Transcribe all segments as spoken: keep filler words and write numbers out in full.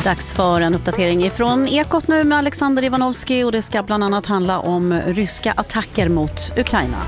Dags för en uppdatering ifrån Ekot nu med Alexander Ivanovski, och det ska bland annat handla om ryska attacker mot Ukraina.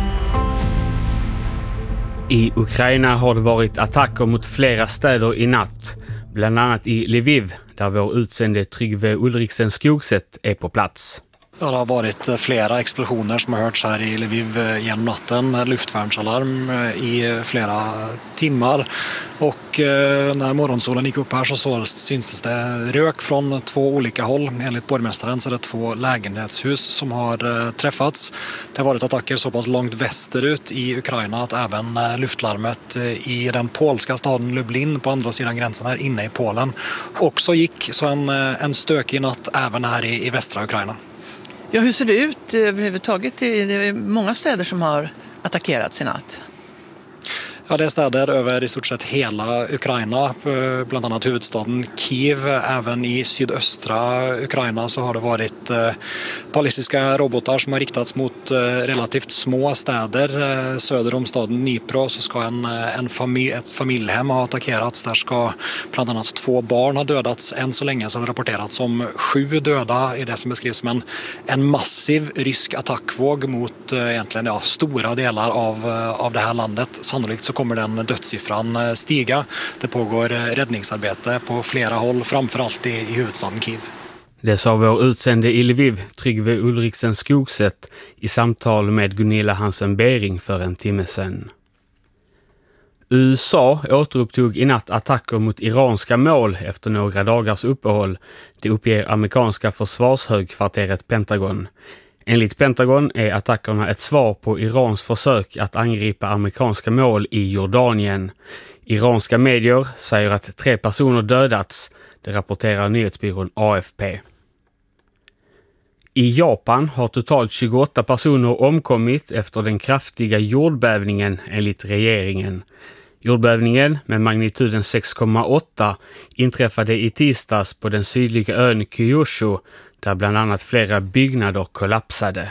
I Ukraina har det varit attacker mot flera städer i natt, bland annat i Lviv, där vår utsände Tryggve Ulriksen Skogset är på plats. Ja, det har varit flera explosioner som har hörts här i Lviv genom natten, luftvärnsalarm i flera timmar, och när morgonsolen gick upp här så, så syntes det rök från två olika håll. Enligt borgmästaren så är det två lägenhetshus som har träffats. Det har varit attacker så pass långt västerut i Ukraina att även luftlarmet i den polska staden Lublin på andra sidan gränsen här inne i Polen också gick, så en, en stökig natt även här i, i västra Ukraina. Ja, hur ser det ut överhuvudtaget? Det är många städer som har attackerats i natt. Ja, det är städer över i stort sett hela Ukraina, bland annat huvudstaden Kiev. Även i sydöstra Ukraina så har det varit ballistiska robotar som har riktats mot relativt små städer. Söder om staden Dnipro så ska en, en familj, ett familjehem ha attackerats. Där ska bland annat två barn ha dödats. Än så länge så har det rapporterats om sju döda i det som beskrivs som en, en massiv rysk attackvåg mot egentligen ja, stora delar av, av det här landet. Sannolikt så kommer den dödssiffran stiga. Det pågår räddningsarbete på flera håll, framförallt i, i huvudstaden Kiev. Det sa vår utsände i Lviv, Tryggve Ulriksen Skogset, i samtal med Gunilla Hansen Bering för en timme sedan. U S A återupptog i natt attacker mot iranska mål efter några dagars uppehåll. Det uppger amerikanska försvarshögkvarteret Pentagon. Enligt Pentagon är attackerna ett svar på Irans försök att angripa amerikanska mål i Jordanien. Iranska medier säger att tre personer dödats, det rapporterar nyhetsbyrån A F P. I Japan har totalt tjugoåtta personer omkommit efter den kraftiga jordbävningen enligt regeringen. Jordbävningen med magnituden sex komma åtta inträffade i tisdags på den sydliga ön Kyushu, där bland annat flera byggnader kollapsade.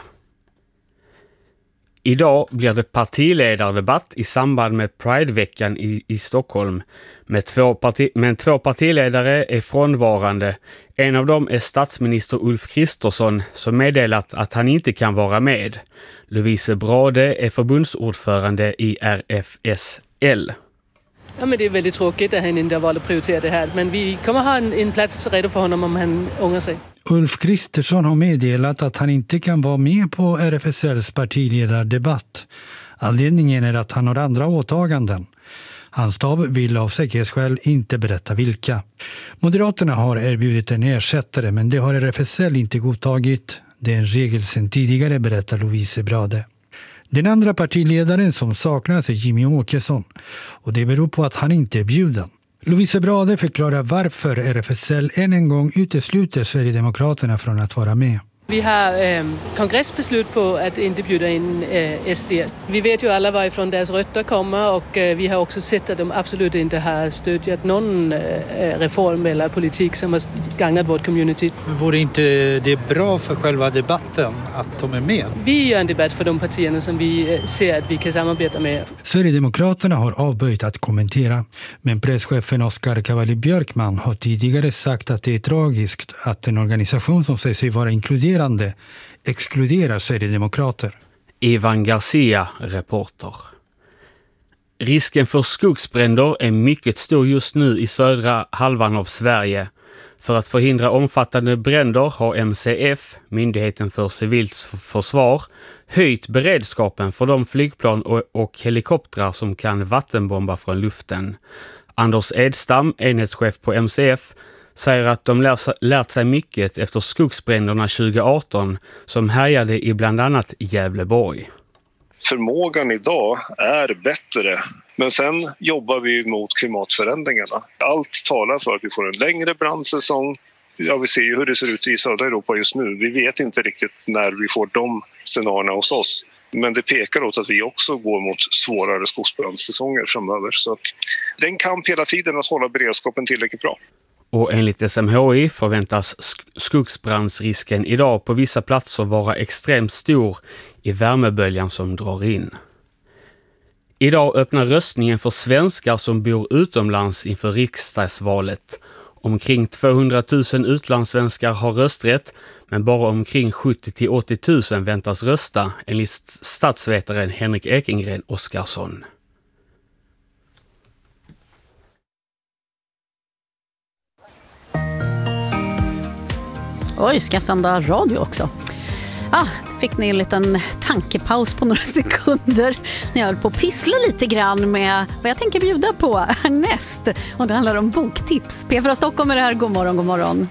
Idag blir det partiledardebatt i samband med Prideveckan i, i Stockholm. Med två, parti, men två partiledare är frånvarande. En av dem är statsminister Ulf Kristersson som meddelat att han inte kan vara med. Lovise Brade är förbundsordförande i R F S L. Ja, men det är väldigt tråkigt att han inte har valt att prioritera det här. Men vi kommer ha en, en plats redo för honom om han ångrar sig. Ulf Kristersson har meddelat att han inte kan vara med på R F S L:s partiledardebatt. Anledningen är att han har andra åtaganden. Hans stab vill av säkerhetsskäl inte berätta vilka. Moderaterna har erbjudit en ersättare, men det har R F S L inte godtagit. Det är en regel sedan tidigare, berättar Lovise Brade. Den andra partiledaren som saknas är Jimmy Åkesson, och det beror på att han inte är bjuden. Lovise Brade förklarar varför R F S L än en gång utesluter Sverigedemokraterna från att vara med. Vi har eh, kongressbeslut på att inte bjuda in eh, S D. Vi vet ju alla varifrån deras rötter kommer, och eh, vi har också sett att de absolut inte har stödjat någon eh, reform eller politik som har gagnat vårt community. Men vore inte det bra för själva debatten att de är med? Vi gör en debatt för de partierna som vi ser att vi kan samarbeta med. Sverigedemokraterna har avböjt att kommentera, men presschefen Oskar Cavalli-Björkman har tidigare sagt att det är tragiskt att en organisation som säger sig vara inkluderad exkluderar Sverigedemokrater. Ivan Garcia, reporter. Risken för skogsbränder är mycket stor just nu i södra halvan av Sverige. För att förhindra omfattande bränder har M C F, Myndigheten för civilt försvar, höjt beredskapen för de flygplan och, och helikoptrar som kan vattenbomba från luften. Anders Edstam, enhetschef på M C F, säger att de lär, lärt sig mycket efter skogsbränderna tjugo arton som härjade i bland annat Gävleborg. Förmågan idag är bättre, men sen jobbar vi mot klimatförändringarna. Allt talar för att vi får en längre brandsäsong. Ja, vi ser ju hur det ser ut i södra Europa just nu. Vi vet inte riktigt när vi får de scenarierna hos oss. Men det pekar åt att vi också går mot svårare skogsbrandsäsonger framöver. Så att det är en kamp hela tiden att hålla beredskapen tillräckligt bra. Och enligt S M H I förväntas skogsbrandsrisken idag på vissa platser vara extremt stor i värmeböljan som drar in. Idag öppnar röstningen för svenskar som bor utomlands inför riksdagsvalet. Omkring tvåhundratusen utlandssvenskar har rösträtt, men bara omkring sjuttio till åttio tusen väntas rösta, enligt statsvetaren Henrik Ekengren Oskarsson. Oj, ska jag sända radio också? Ah, fick ni en liten tankepaus på några sekunder när jag höll på att pyssla lite grann med vad jag tänker bjuda på härnäst. Och det handlar om boktips. P fyra Stockholm är det här. God morgon, god morgon.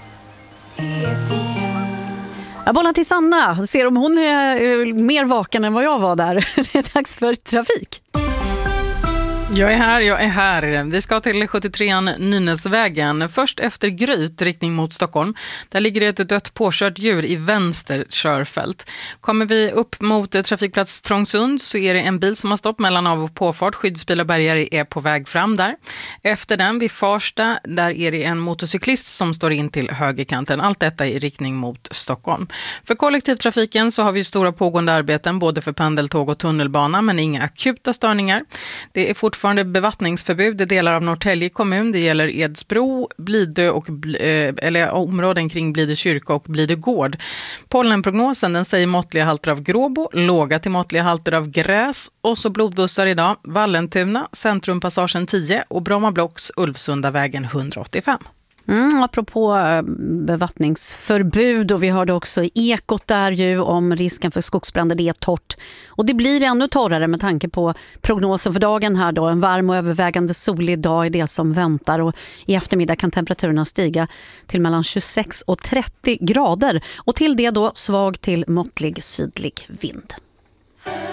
Jag bollar till Sanna. Ser om hon är mer vaken än vad jag var där. Det är dags för trafik. Jag är här, jag är här. Vi ska till sjuttiotre Nynäsvägen. Först efter Gryt, riktning mot Stockholm. Där ligger det ett dött påkört djur i vänster körfält. Kommer vi upp mot trafikplats Trångsund så är det en bil som har stopp mellan av- och påfart. Skyddsbil och bärgare är på väg fram där. Efter den vid Farsta, där är det en motorcyklist som står in till högerkanten. Allt detta i riktning mot Stockholm. För kollektivtrafiken så har vi stora pågående arbeten både för pendeltåg och tunnelbana, men inga akuta störningar. Det är fortfarande Fortfarande bevattningsförbud i delar av Norrtälje kommun. Det gäller Edsbro, Blidö och eller områden kring Blidö kyrka och Blidö gård. Pollenprognosen den säger måttliga halter av gråbo, låga till måttliga halter av gräs och så blodbussar idag. Vallentuna, Centrumpassagen tio och Brommablocks Ulvsundavägen hundraåttiofem. Mm, apropå bevattningsförbud, och vi hörde också i Ekot där ju om risken för skogsbränder. Det är torrt och det blir ännu torrare med tanke på prognosen för dagen här då. En varm och övervägande solig dag är det som väntar, och i eftermiddag kan temperaturerna stiga till mellan tjugosex och trettio grader och till det då svag till måttlig sydlig vind.